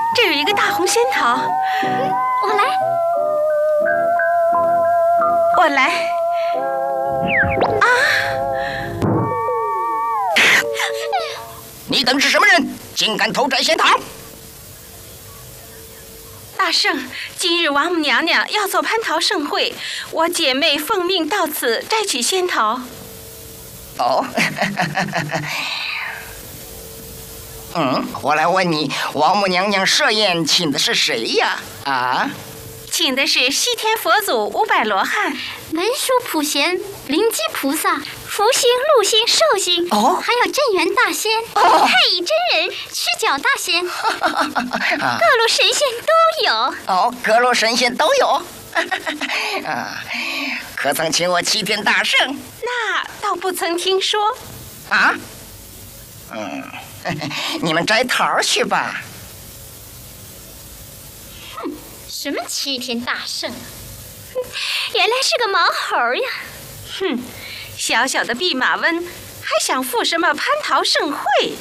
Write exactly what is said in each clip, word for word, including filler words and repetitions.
这有一个大红仙桃， 我来， 我来。啊！ 你等是什么人？竟敢偷摘仙桃！ 大圣，今日王母娘娘要做蟠桃盛会，我姐妹奉命到此摘取仙桃。 哦，嗯，我来问你，王母娘娘设宴请的是谁呀？啊？ 请的是西天佛祖五百罗汉、 文殊普贤、灵基菩萨、福星、禄星、寿星， 哦， 还有镇元大仙、 哦、 太乙真人、赤脚大仙，各路神仙都有。 哦，各路神仙都有。啊，可曾请我齐天大圣？ 那倒不曾听说。 啊？嗯，你们摘桃去吧。 哼，什么齐天大圣啊？原来是个毛猴呀！ 哼，小小的弼马温还想赴什么蟠桃盛会？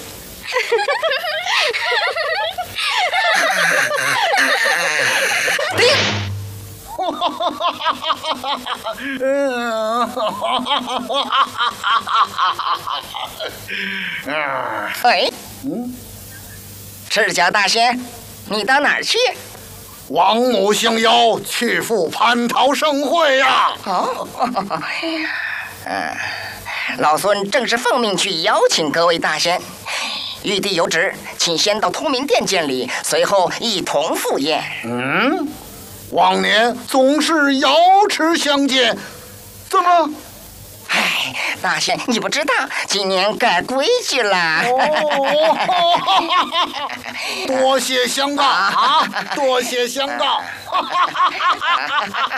哎，嗯，赤脚大仙，你到哪儿去？ 王母幸邀去赴蟠桃盛会呀！ 哦，嗯，老孙正是奉命去邀请各位大仙。玉帝有旨，请先到通明殿见礼，随后一同赴宴。 嗯，往年总是瑶池相见，怎么？ 唉，大仙，你不知道，今年改规矩了。 哦，多谢相告啊！多谢相告。